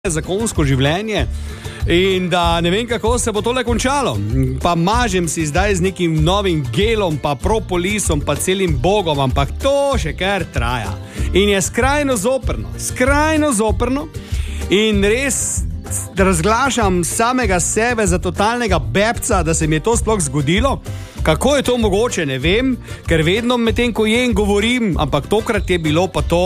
zakonsko življenje in da ne vem, kako se bo tole končalo. Pa mažem si zdaj z nekim novim gelom, pa propolisom, pa celim bogom, ampak to še kar traja. In je skrajno zoprno in res razglašam samega sebe za totalnega bebca, da se mi je to sploh zgodilo. Kako je to mogoče, ne vem, ker vedno medtem, ko jem, govorim, ampak tokrat je bilo pa to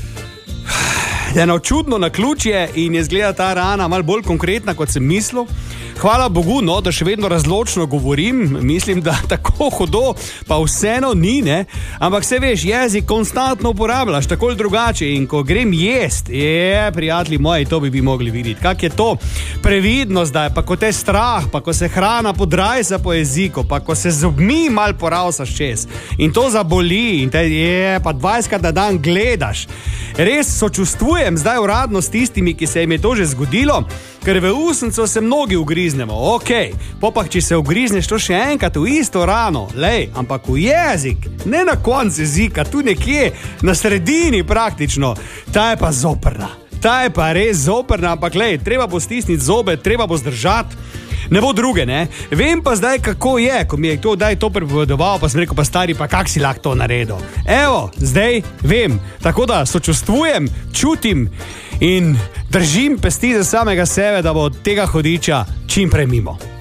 eno čudno naključje in je izgleda ta rana malo bolj konkretna, kot sem mislil. Hvala Bogu, no, da še vedno razločno govorim, mislim, da tako hudo pa vseeno ni, ne? Ampak se veš, jezik konstantno uporabljaš, tako ali drugače, in ko grem jest, prijatelji moji, to bi mogli videti, kak je to previdno zdaj, pa ko te strah, pa ko se hrana podrajsa po jeziku, pa ko se zobmi mal poravsaš čez in to zaboli in te pa 20krat na dan gledaš. Res sočustvujem zdaj uradno s tistimi, ki se jim je to že zgodilo, ker v usnco se mnogi ugriznemo, popak, če se ugrizneš to še enkrat v isto rano, ampak v jezik, ne na koncu jezika, tu nekje na sredini praktično, ta je pa zoprna, ta je pa res zoprna, ampak treba bo stisniti zobe, treba bo zdržati, ne bo druge, ne? Vem pa zdaj, kako je, ko mi je to prepovedoval, pa sem rekel, pa stari, pa kak si lahko to naredil? Evo, zdaj vem, tako da sočustvujem, čutim in držim pesti za samega sebe, da bo tega hodiča čim prej mimo.